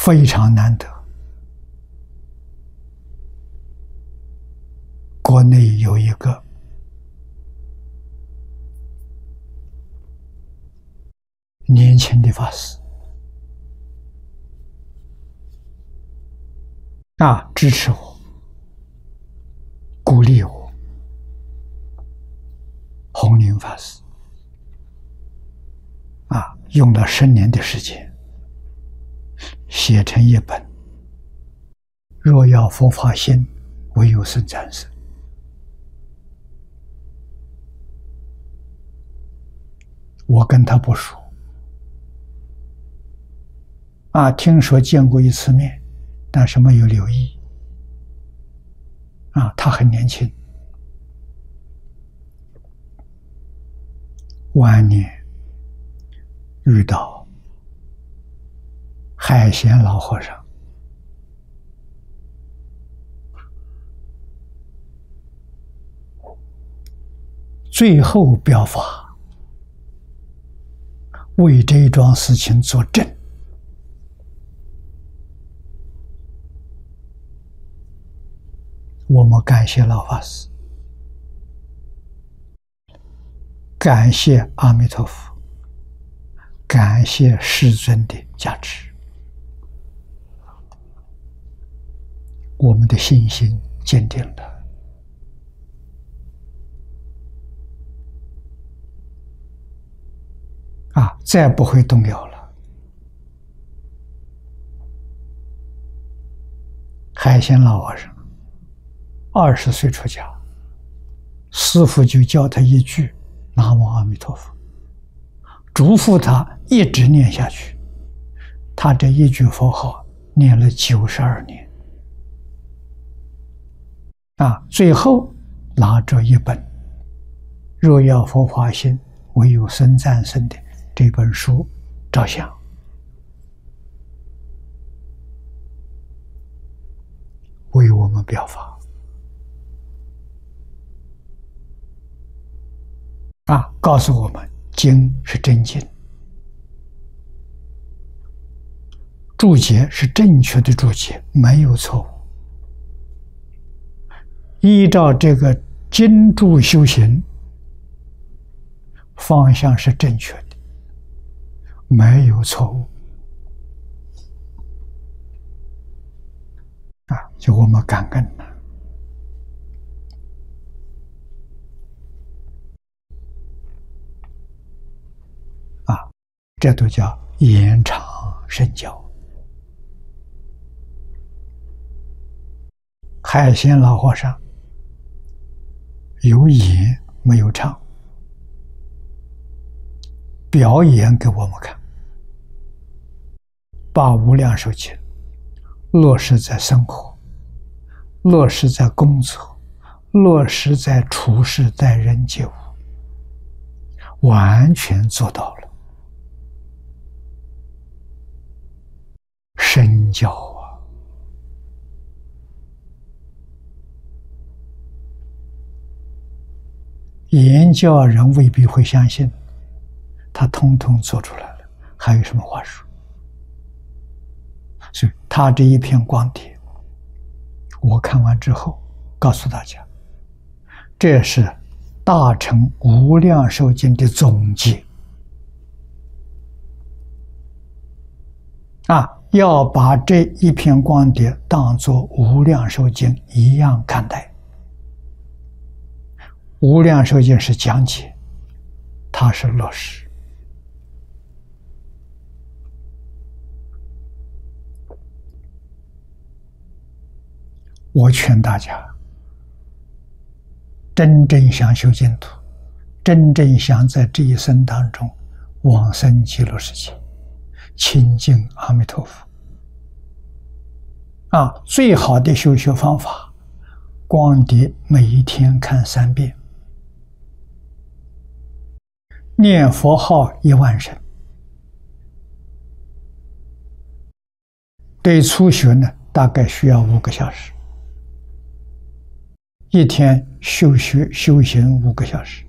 非常难得。国内有一个年轻的法师支持我，鼓励我。弘宁法师用了10年的时间，写成一本《若要佛法兴，唯有僧战胜》。我跟他不熟，听说见过一次面，但是没有留意。他很年轻，晚年遇到海贤老和尚，最后表法，为这一桩事情作证。我们感谢老法师，感谢阿弥陀佛，感谢世尊的加持，我们的信心坚定了。再不会动摇了。海贤老和尚20岁出家，师父就教他一句南无阿弥陀佛，嘱咐他一直念下去。他这一句佛号念了92年，最后拿着一本《若要佛法兴，唯有僧战胜》的这本书照相，为我们表法。告诉我们经是真经，注解是正确的注解，没有错误。依照这个经注修行，方向是正确的，没有错误。就我们感恩了。这都叫延长身教。海贤老和尚有演没有唱，表演给我们看，把无量寿经落实在生活，落实在工作，落实在处事待人接物，完全做到了。身教言教人未必会相信，他通通做出来了，还有什么话说？所以他这一篇光碟，我看完之后告诉大家，这是大乘无量寿经的总结。要把这一篇光碟当作无量寿经一样看待。无量寿经是讲解，它是落实。我劝大家，真正想修净土，真正想在这一生当中往生极乐世界，亲近阿弥陀佛最好的修学方法，光碟每一天看3遍，念佛号10000声。对初学呢，大概需要5个小时，一天修行5个小时。